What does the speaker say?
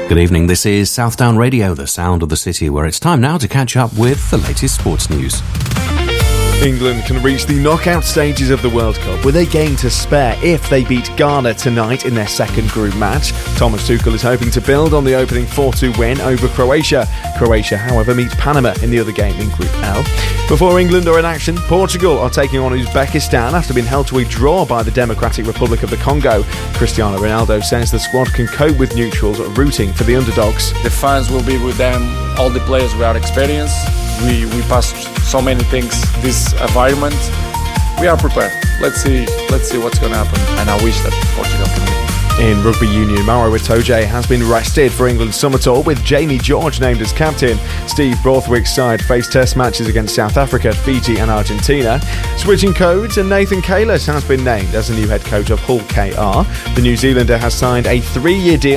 Good evening, this is Southdown Radio, the sound of the city, where it's time now to catch up with the latest sports news. England can reach the knockout stages of the World Cup with a game to spare if they beat Ghana tonight in their second group match. Thomas Tuchel is hoping to build on the opening 4-2 win over Croatia. Croatia, however, meets Panama in the other game in Group L. Before England are in action, Portugal are taking on Uzbekistan after being held to a draw by the Democratic Republic of the Congo. Cristiano Ronaldo says the squad can cope with neutrals rooting for the underdogs. The fans will be with them, all the players without experience. We passed so many things, this environment. We are prepared. Let's see what's going to happen, and I wish that Portugal can win. In rugby union, Maro Itoje has been rested for England's summer tour with Jamie George named as captain. Steve Borthwick's side faced test matches against South Africa, Fiji and Argentina. Switching codes, and Nathan Kalis has been named as the new head coach of Hull KR. The New Zealander has signed a 3-year deal